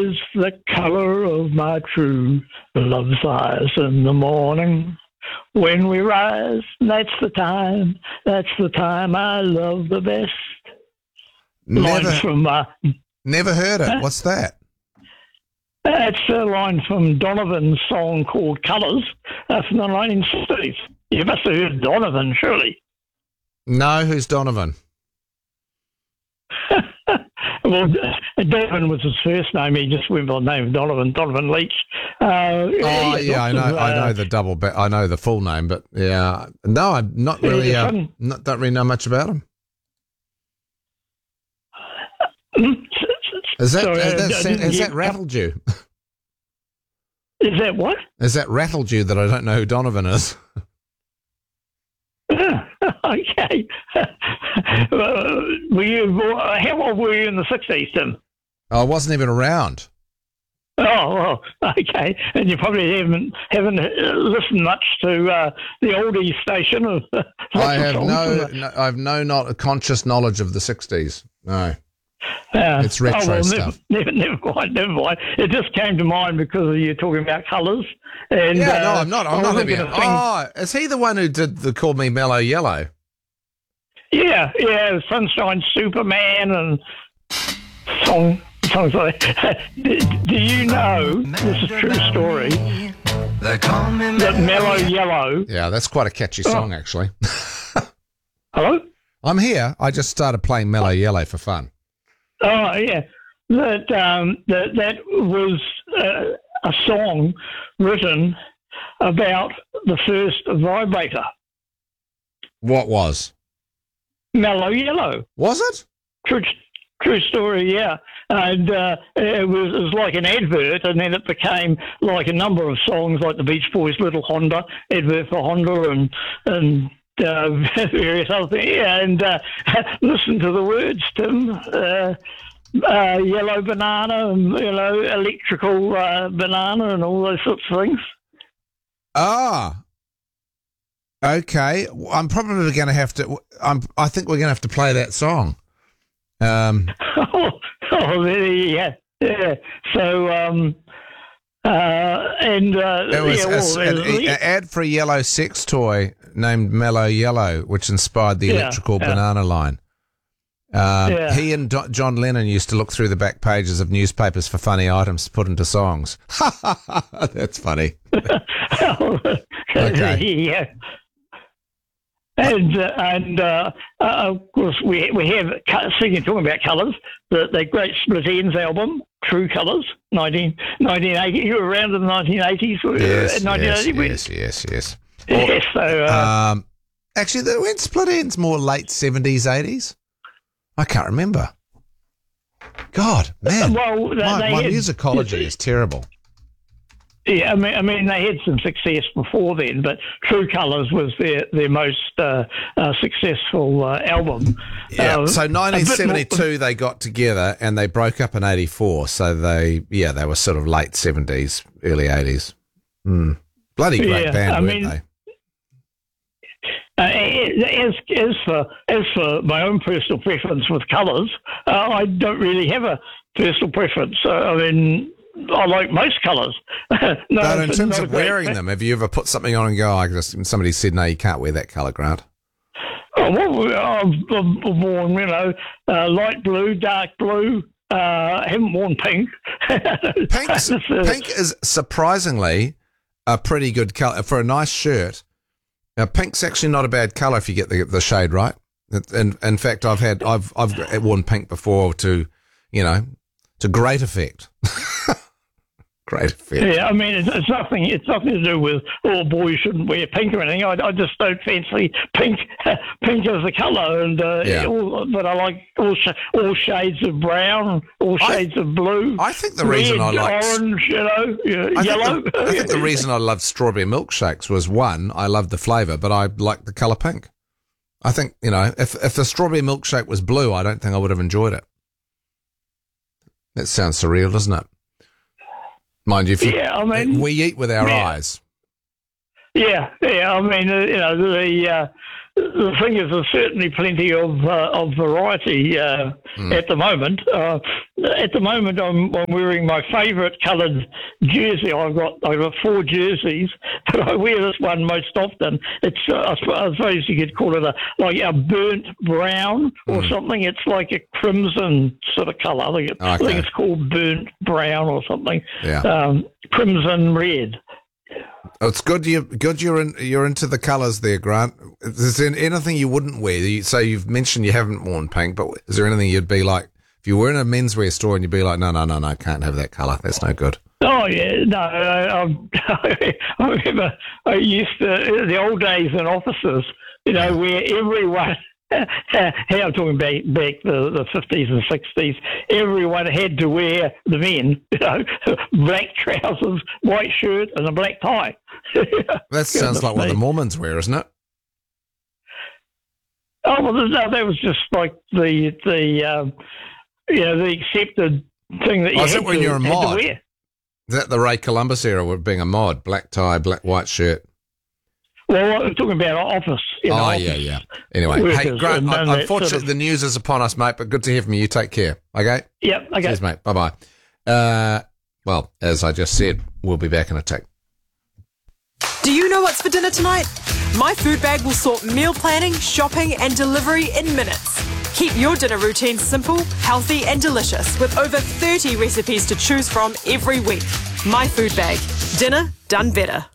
is the colour of my true love's eyes in the morning. When we rise, that's the time I love the best. Line from Never heard it. What's that? That's a line from Donovan's song called Colours from the 1960s. You must have heard Donovan, surely. No, who's Donovan? Well, Donovan was his first name. He just went by the name of Donovan Leach. I know the double. I know the full name, but yeah, no, I'm not really. Don't really know much about him. Has that rattled you? Is that what? Has that rattled you that I don't know who Donovan is? Okay. How old were you in the 60s, Tim? I wasn't even around. Oh, well, okay. And you probably haven't listened much to the oldie station of. I have not a conscious knowledge of the 60s. No. It's retro stuff. Never mind. It just came to mind because you're talking about colours. And, no, I'm not. I'm not having it. Oh, is he the one who did Call Me Mellow Yellow? Yeah, Sunshine Superman and songs like that. Do you know, this is a true story, that Mellow Yellow... Yeah, that's quite a catchy song, actually. Hello? I'm here. I just started playing Mellow Yellow for fun. Oh, yeah. That was a song written about the first vibrator. What was? Mellow Yellow. Was it? True story, yeah. And it was like an advert, and then it became like a number of songs, like the Beach Boys' Little Honda, advert for Honda, and various other things. And listen to the words, Tim. Yellow banana, and, electrical banana, and all those sorts of things. Ah. Okay. I'm probably going to have to. I think we're going to have to play that song. Yeah. So, it was an ad for a yellow sex toy named Mellow Yellow, which inspired the electrical banana line. He and John Lennon used to look through the back pages of newspapers for funny items to put into songs. That's funny. Okay. Yeah. And of course, we have, speaking talking about colours, the great Split Enz album, True Colours, 1980. You were around in the 1980s? Yes. Yes, so... actually, when Split Enz more late 70s, 80s? I can't remember. God, man. Well, my musicology is terrible. Yeah, I mean, they had some success before then, but True Colours was their most successful album. Yeah. So 1972 they got together and they broke up in 84. So they were sort of late 70s, early 80s. Bloody great band, weren't they? As for my own personal preference with colours, I don't really have a personal preference. I mean, I like most colours. But in terms of wearing them, have you ever put something on and go, somebody said, no, you can't wear that colour, Grant? Oh, well, I've worn, light blue, dark blue. I haven't worn pink. Pink is surprisingly a pretty good colour. For a nice shirt, pink's actually not a bad colour if you get the shade right. And in fact, I've worn pink before to great effect. Great effect. Yeah, I mean, it's nothing to do with boys shouldn't wear pink or anything. I just don't fancy pink as a colour, and but I like all shades of brown, all shades of blue. I think the reason I like orange, yellow. I think the reason I loved strawberry milkshakes was, one, I loved the flavour, but I liked the colour pink. I think if the strawberry milkshake was blue, I don't think I would have enjoyed it. That sounds surreal, doesn't it? Mind you, we eat with our eyes. Yeah. I mean, the thing is, there's certainly plenty of variety at the moment. At the moment, I'm wearing my favourite coloured jersey. I've got 4 jerseys, but I wear this one most often. It's I suppose you could call it a burnt brown or something. It's like a crimson sort of colour. I think it's called burnt brown or something. Yeah. Crimson red. It's good. You're into the colours there, Grant. Is there anything you wouldn't wear? So you've mentioned you haven't worn pink, but is there anything you'd be like if you were in a menswear store and you'd be like, no, can't have that colour. That's no good. Oh yeah, no. I remember I used to the old days in offices. Where everyone. Hey, I'm talking back the 50s and 60s. Everyone had to wear, the men, black trousers, white shirt, and a black tie. That sounds like what the Mormons wear, isn't it? Oh well, no, that was just like the accepted thing that you had when you're a had mod? to wear. Is that the Ray Columbus era of being a mod? Black tie, white shirt. Well, I'm talking about office. Office yeah. Anyway, hey, Grant, unfortunately the news is upon us, mate, but good to hear from you. You take care, okay? Yep, okay. Cheers, mate. Bye-bye. Well, as I just said, we'll be back in a tick. Do you know what's for dinner tonight? My food bag will sort meal planning, shopping and delivery in minutes. Keep your dinner routine simple, healthy and delicious with over 30 recipes to choose from every week. My food bag. Dinner done better.